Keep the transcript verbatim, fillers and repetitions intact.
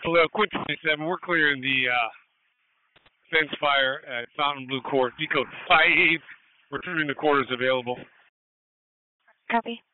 Hello, Quint twenty-seven. We're clearing the uh, fence fire at Fountain Blue Court. Decode five eight. We're turning the quarters available. Copy.